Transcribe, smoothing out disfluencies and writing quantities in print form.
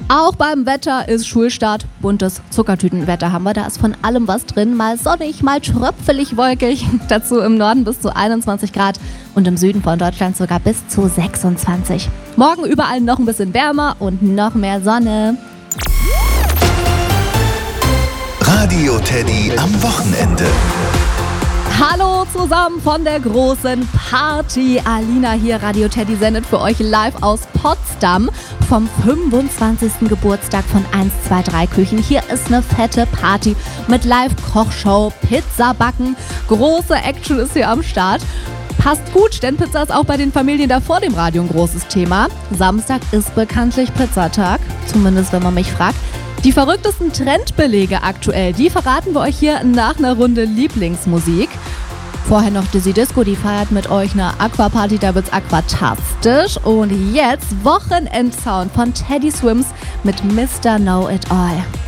Auch beim Wetter ist Schulstart. Buntes Zuckertütenwetter haben wir. Da ist von allem was drin. Mal sonnig, mal tröpfelig wolkig. Dazu im Norden bis zu 21 Grad und im Süden von Deutschland sogar bis zu 26. Morgen überall noch ein bisschen wärmer und noch mehr Sonne. Radio Teddy am Wochenende. Hallo zusammen von der großen Party. Alina hier, Radio Teddy sendet für euch live aus Potsdam vom 25. Geburtstag von 123 Küchen. Hier ist eine fette Party mit Live-Kochshow, Pizza backen. Große Action ist hier am Start. Passt gut, denn Pizza ist auch bei den Familien da vor dem Radio ein großes Thema. Samstag ist bekanntlich Pizzatag, zumindest wenn man mich fragt. Die verrücktesten Trendbelege aktuell, die verraten wir euch hier nach einer Runde Lieblingsmusik. Vorher noch Dizzy Disco, die feiert mit euch eine Aquaparty, da wird's aquatastisch. Und jetzt Wochenendsound von Teddy Swims mit Mr. Know It All.